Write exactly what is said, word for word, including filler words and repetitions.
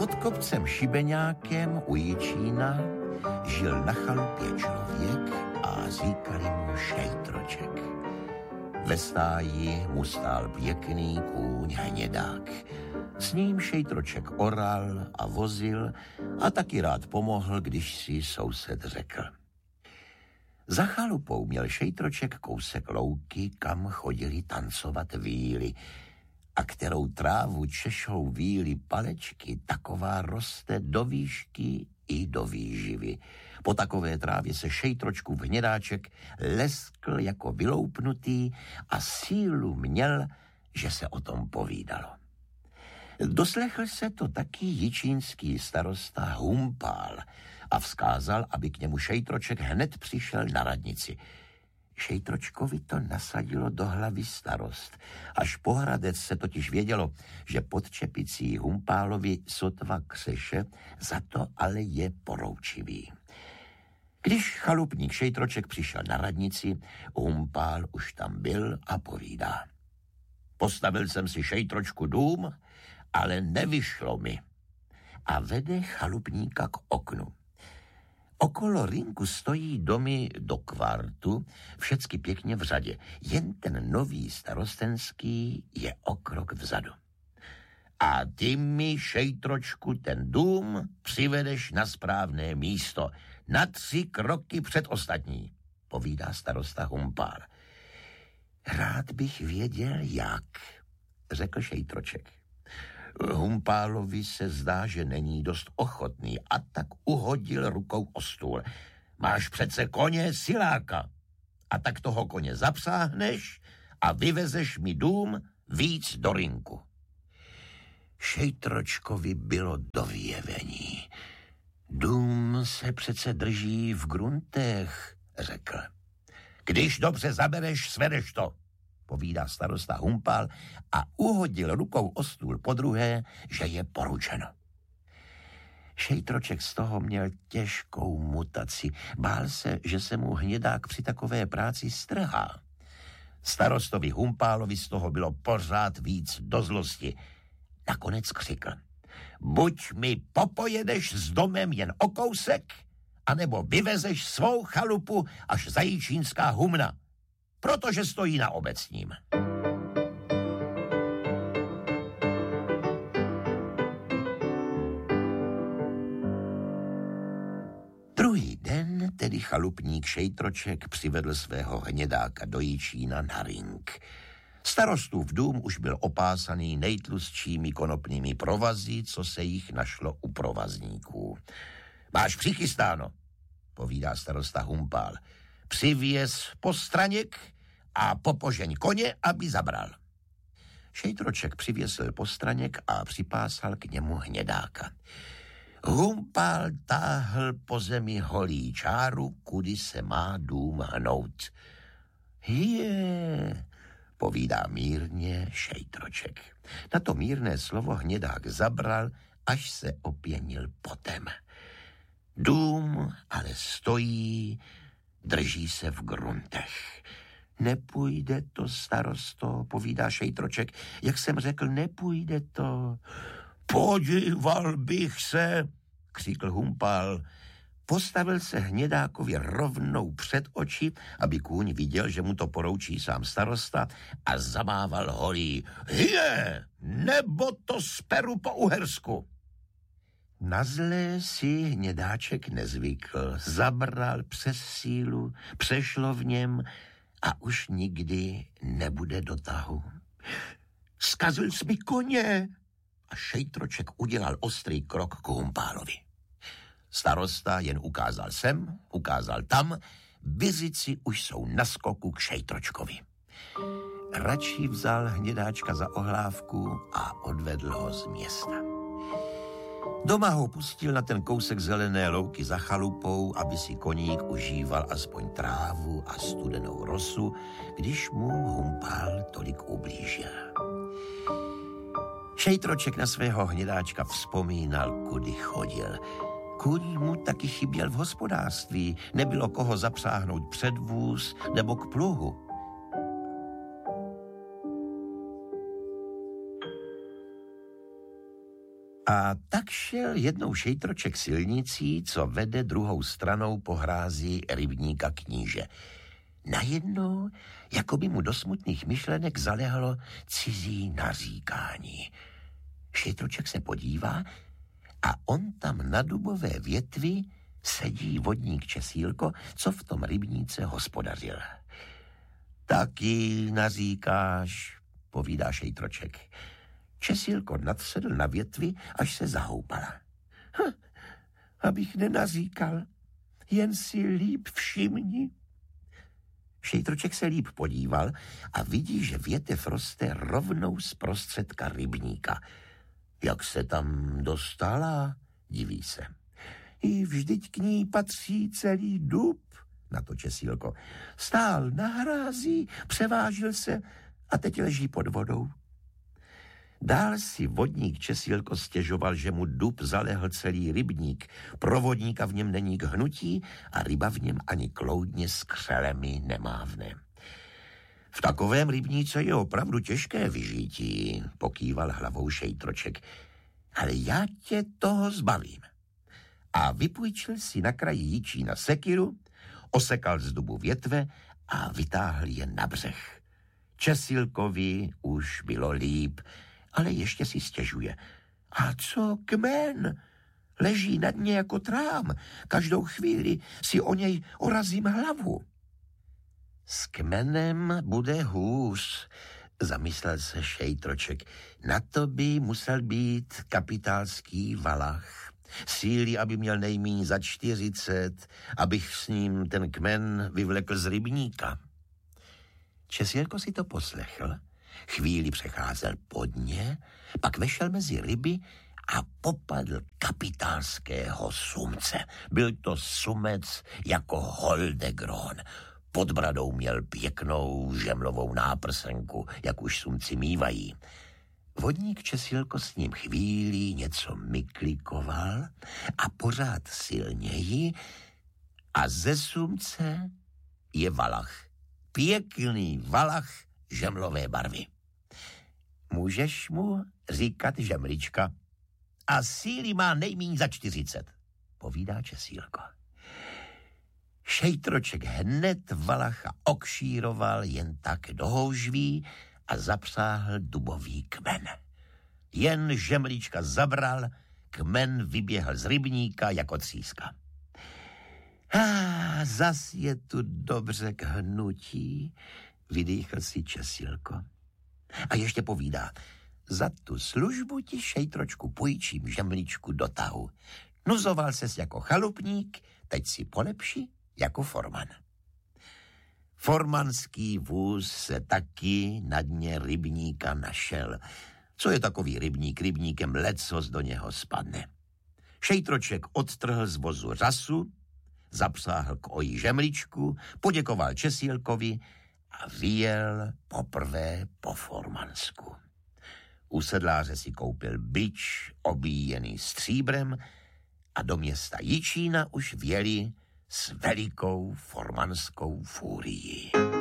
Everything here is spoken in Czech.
Pod kopcem Šibeňákem u Jičína žil na chalupě člověk a říkali mu Šejtroček. Ve stáji mu stál pěkný kůň Hnědák. S ním Šejtroček oral a vozil a taky rád pomohl, když si soused řekl. Za chalupou měl Šejtroček kousek louky, kam chodili tancovat víly, a kterou trávu češou víly palečky, taková roste do výšky i do výživy. Po takové trávě se Šejtročkův Hnědáček leskl jako vyloupnutý a sílu měl, že se o tom povídalo. Doslechl se to taky jičínský starosta Humpál a vzkázal, aby k němu Šejtroček hned přišel na radnici. Šejtročkovi to nasadilo do hlavy starost. Až po Hradec se totiž vědělo, že pod čepicí Humpálovi sotva křeše, za to ale je poroučivý. Když chalupník Šejtroček přišel na radnici, Humpál už tam byl a povídá. Postavil jsem si, Šejtročku, dům, ale nevyšlo mi. A vede chalupníka k oknu. Okolo rynku stojí domy do kvartu, všecky pěkně v řadě. Jen ten nový starostenský je o krok vzadu. A ty mi, Šejtročku, ten dům přivedeš na správné místo, na tři kroky před ostatní, povídá starosta Humpál. Rád bych věděl, jak, řekl Šejtroček. Humpálovi se zdá, že není dost ochotný, a tak uhodil rukou o stůl. Máš přece koně siláka, a tak toho koně zapsáhneš a vyvezeš mi dům víc do rynku. Šejtročkovi bylo do vyjevení. Dům se přece drží v gruntech, řekl. Když dobře zabereš, svedeš to, povídá starosta Humpál a uhodil rukou o stůl podruhé, že je poručeno. Šejtroček z toho měl těžkou mutaci. Bál se, že se mu Hnědák při takové práci strhá. Starostovi Humpálovi z toho bylo pořád víc do zlosti. Nakonec křikl. Buď mi popojedeš s domem jen o kousek, anebo vyvezeš svou chalupu až za Jičínská humna, protože stojí na obecním. Druhý den tedy chalupník Šejtroček přivedl svého Hnědáka do Jičína na rynk. Starostův dům už byl opásaný nejtlustšími konopnými provazy, co se jich našlo u provazníků. Máš přichystáno, povídá starosta Humpál. Přivěz postraněk a popožeň koně, aby zabral. Šejtroček přivěsil postraněk a připásal k němu Hnědáka. Humpál táhl po zemi holý čáru, kudy se má dům hnout. Je, povídá mírně Šejtroček. Na to mírné slovo Hnědák zabral, až se opěnil potem. Dům ale stojí, drží se v gruntech. Nepůjde to, starosto, povídá Šejtroček. Jak jsem řekl, nepůjde to. Podíval bych se, křikl Humpál. Postavil se Hnědákovi rovnou před oči, aby kůň viděl, že mu to poroučí sám starosta, a zamával holí. Hije, nebo to speru po Uhersku. Na zlé si Hnědáček nezvykl, zabral přes sílu, přešlo v něm a už nikdy nebude do tahu. Zkazil jsi mi koně! A Šejtroček udělal ostrý krok k Humpálovi. Starosta jen ukázal sem, ukázal tam, bizici už jsou na skoku k Šejtročkovi. Radši vzal Hnědáčka za ohlávku a odvedl ho z města. Doma ho pustil na ten kousek zelené louky za chalupou, aby si koník užíval aspoň trávu a studenou rosu, když mu Humpál tolik ublížil. Šejtroček na svého Hnědáčka vzpomínal, kudy chodil. Kůň mu taky chyběl v hospodářství, nebylo koho zapřáhnout před vůz nebo k pluhu. A tak šel jednou Šejtroček silnicí, co vede druhou stranou po hrázi rybníka Kníže. Najednou, jako by mu do smutných myšlenek zalehlo cizí naříkání. Šejtroček se podívá a on tam na dubové větvi sedí vodník Česílko, co v tom rybníce hospodařil. Taky naříkáš, povídá Šejtroček. Česílko nadsedl na větvi, až se zahoupala. Hm, abych nenaříkal, jen si líp všimni. Šejtroček se líp podíval a vidí, že větev roste rovnou z prostředka rybníka. Jak se tam dostala, diví se. I vždyť k ní patří celý dub, na to Česílko. Stál na hrází, převážil se a teď leží pod vodou. Dál si vodník Česílko stěžoval, že mu dub zalehl celý rybník. Pro vodníka v něm není k hnutí a ryba v něm ani kloudně s křelemi nemávne. V takovém rybníce je opravdu těžké vyžití, pokýval hlavou Šejtroček. Ale já tě toho zbavím. A vypůjčil si na kraji Jičína sekiru, osekal z dubu větve a vytáhl je na břeh. Česílkovi už bylo líp, ale ještě si stěžuje. A co kmen? Leží na dně jako trám. Každou chvíli si o něj orazím hlavu. S kmenem bude hůř, zamyslel se Šejtroček. Na to by musel být kapitálský valach. Síly, aby měl nejméně za čtyřicet, abych s ním ten kmen vyvlekl z rybníka. Česílko si to poslechl, chvíli přecházel pod ně, pak vešel mezi ryby a popadl kapitálského sumce. Byl to sumec jako Holdegron. Pod bradou měl pěknou žemlovou náprsenku, jak už sumci mívají. Vodník Česílko s ním chvíli něco myklikoval a pořád silněji a ze sumce je valach. Pěkný valach žemlové barvy. Můžeš mu říkat žemlička a síly má nejméně za čtyřicet, povídá Česílko. Šejtroček hned valacha okšíroval jen tak do houžví a zapřáhl dubový kmen. Jen žemlička zabral, kmen vyběhl z rybníka jako tříska. Ah, zas je tu dobře k hnutí, vydýchl si Česílko. A ještě povídá, za tu službu ti, Šejtročku, půjčím žemličku do tahu. Nuzoval ses jako chalupník, teď si polepši jako forman. Formanský vůz se taky na dně rybníka našel. Co je takový rybník rybníkem, lecos do něho spadne. Šejtroček odtrhl z vozu řasu, zapsáhl k ojí žemličku, poděkoval Česílkovi a vyjel poprvé po Formansku. U sedláře si koupil bič obíjený stříbrem a do města Jičína už vjeli s velikou formanskou fúrií.